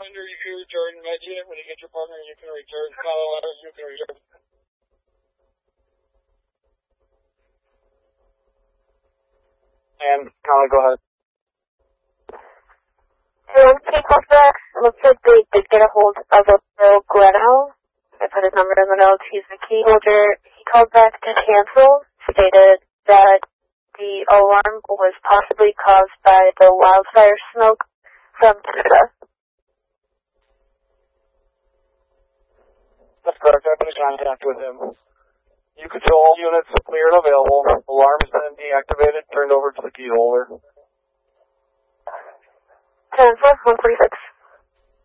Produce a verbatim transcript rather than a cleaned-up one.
Under, you can return. Med unit, when you get your partner, you can return. Colorado, you can return. And, Colin, go ahead. And Key calls back. Looks like they did get a hold of a Bill Glenhow. I put his number in the notes. He's the key holder. He called back to cancel, stated that the alarm was possibly caused by the wildfire smoke from Canada. That's correct. I've been in contact with him. You control all units clear and available. Alarm is then deactivated, turned over to the key holder. ten four, one forty-six.